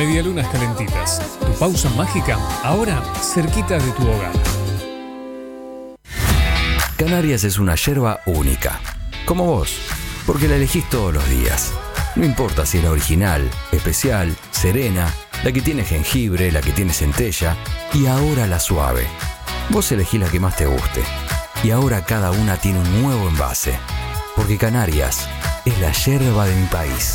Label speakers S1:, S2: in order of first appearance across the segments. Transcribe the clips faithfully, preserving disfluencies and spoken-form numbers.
S1: Medialunas calentitas. Tu pausa mágica, ahora cerquita de tu hogar.
S2: Canarias es una yerba única, como vos, porque la elegís todos los días. No importa si es la original, especial, serena, la que tiene jengibre, la que tiene centella y ahora la suave. Vos elegís la que más te guste. Y ahora cada una tiene un nuevo envase. Porque Canarias es la yerba de mi país.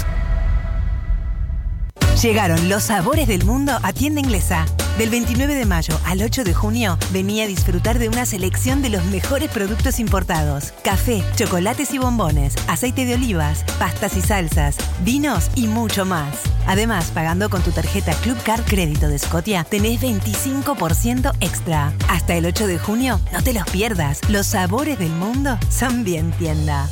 S3: Llegaron los sabores del mundo a Tienda Inglesa. Del veintinueve de mayo al ocho de junio, vení a disfrutar de una selección de los mejores productos importados. Café, chocolates y bombones, aceite de olivas, pastas y salsas, vinos y mucho más. Además, pagando con tu tarjeta Club Card Crédito de Scotia, tenés veinticinco por ciento extra. Hasta el ocho de junio, no te los pierdas. Los sabores del mundo son bien tienda.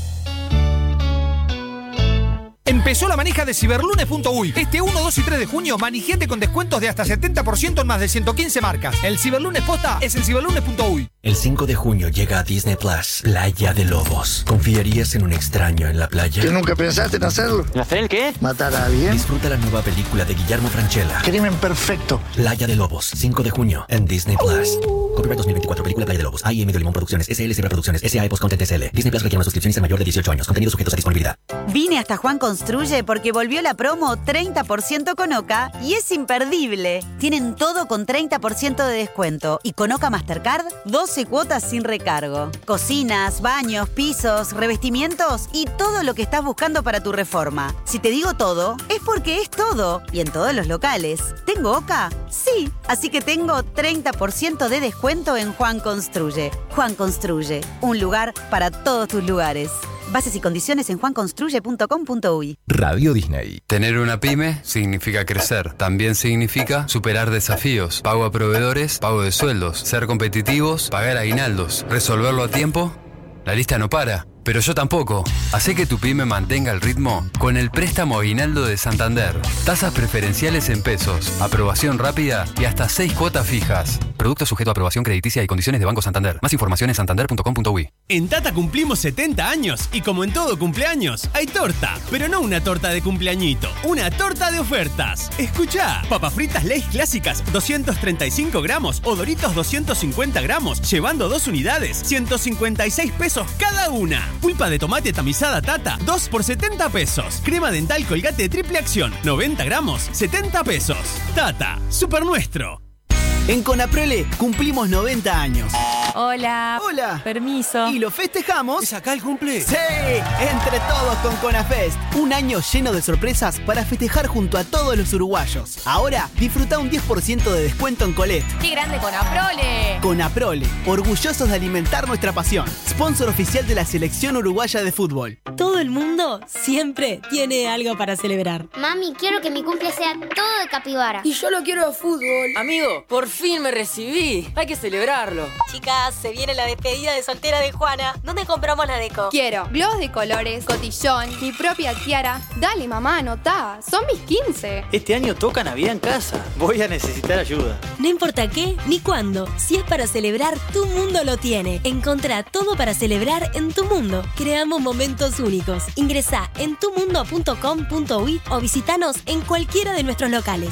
S4: Empezó la manija de Ciberlunes punto uy. Este uno, dos y tres de junio, manijete con descuentos de hasta setenta por ciento en más de ciento quince marcas. El Ciberlunes posta es en Ciberlunes punto uy.
S5: El cinco de junio llega a Disney Plus, Playa de Lobos. ¿Confiarías en un extraño en la playa?
S6: ¿Que nunca pensaste en hacerlo?
S5: ¿En hacer el qué?
S6: ¿Matar a alguien?
S5: Disfruta la nueva película de Guillermo Francella.
S6: Crimen perfecto.
S5: Playa de Lobos, cinco de junio, en Disney Plus. Copyright dos mil veinticuatro, película Playa de Lobos. A I M de Limón Producciones, S L C Producciones, S A E Post Content S L. Disney Plus requiere una suscripción y ser mayor de dieciocho años. Contenidos sujetos a disponibilidad.
S7: Vine hasta Juan Construye porque volvió la promo treinta por ciento con Oca y es imperdible. Tienen todo con treinta por ciento de descuento y con Oca Mastercard, doce cuotas sin recargo. Cocinas, baños, pisos, revestimientos y todo lo que estás buscando para tu reforma. Si te digo todo, es porque es todo y en todos los locales. ¿Tengo Oca? Sí, así que tengo treinta por ciento de descuento en Juan Construye. Juan Construye, un lugar para todos tus lugares. Bases y condiciones en juan construye punto com punto uy.
S8: Radio Disney. Tener una pyme significa crecer. También significa superar desafíos. Pago a proveedores, pago de sueldos, ser competitivos, pagar aguinaldos, resolverlo a tiempo. La lista no para. Pero yo tampoco. Hacé que tu pyme mantenga el ritmo con el préstamo aguinaldo de Santander. Tasas preferenciales en pesos, aprobación rápida y hasta seis cuotas fijas. Producto sujeto a aprobación crediticia y condiciones de Banco Santander. Más información en santander punto com punto uy.
S9: En Tata cumplimos setenta años y como en todo cumpleaños, hay torta. Pero no una torta de cumpleañito, una torta de ofertas. Escuchá, papas fritas Lay's clásicas doscientos treinta y cinco gramos o Doritos doscientos cincuenta gramos, llevando dos unidades, ciento cincuenta y seis pesos cada una. Pulpa de tomate tamizada Tata, dos por setenta pesos. Crema dental Colgate triple acción, noventa gramos, setenta pesos. Tata, super nuestro.
S10: En Conaprole cumplimos noventa años.
S11: Hola.
S10: Hola.
S11: Permiso.
S10: ¿Y lo festejamos?
S9: ¿Es acá el cumple?
S10: ¡Sí! Entre todos con Conafest. Un año lleno de sorpresas para festejar junto a todos los uruguayos. Ahora, disfruta un diez por ciento de descuento en Colette.
S11: ¡Qué grande Conaprole!
S10: Conaprole, orgullosos de alimentar nuestra pasión. Sponsor oficial de la Selección Uruguaya de Fútbol.
S12: Todo el mundo siempre tiene algo para celebrar.
S13: Mami, quiero que mi cumple sea todo de capibara.
S14: Y yo lo quiero de fútbol.
S15: Amigo, por fin me recibí. Hay que celebrarlo.
S12: Chicas, se viene la despedida de soltera de Juana. ¿Dónde compramos la deco?
S14: Quiero globos de colores, cotillón, mi propia tiara. Dale, mamá, anotá. Son mis quince.
S16: Este año toca Navidad en casa. Voy a necesitar ayuda.
S12: No importa qué ni cuándo. Si es para celebrar, Tu Mundo lo tiene. Encontrá todo para celebrar en Tu Mundo. Creamos momentos únicos. Ingresá en tu mundo punto com punto uy o visitanos en cualquiera de nuestros locales.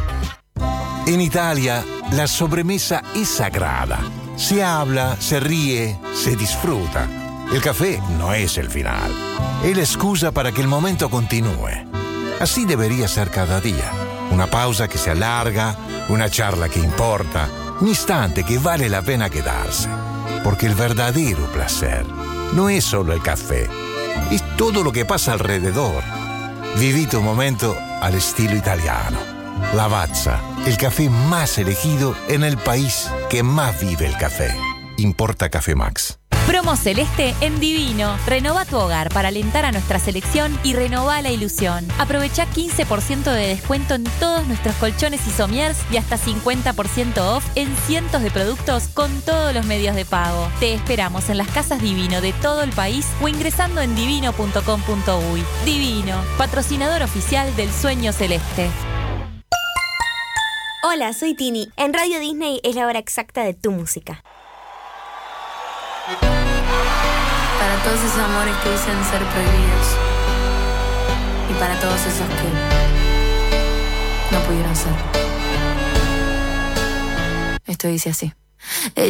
S17: En Italia, la sobremesa es sagrada. Se habla, se ríe, se disfruta. El café no es el final. Es la excusa para que el momento continúe. Así debería ser cada día. Una pausa que se alarga, una charla que importa, un instante que vale la pena quedarse. Porque el verdadero placer no es solo el café, es todo lo que pasa alrededor. Viví tu momento al estilo italiano. Lavazza, el café más elegido en el país que más vive el café. Importa Café Max.
S18: Promo Celeste en Divino. Renova tu hogar para alentar a nuestra selección y renova la ilusión. Aprovecha quince por ciento de descuento en todos nuestros colchones y somiers y hasta cincuenta por ciento off en cientos de productos con todos los medios de pago. Te esperamos en las casas Divino de todo el país o ingresando en divino punto com punto uy. Divino, patrocinador oficial del Sueño Celeste.
S19: Hola, soy Tini. En Radio Disney es la hora exacta de tu música.
S20: Para todos esos amores que dicen ser prohibidos. Y para todos esos que, no pudieron ser. Esto dice así.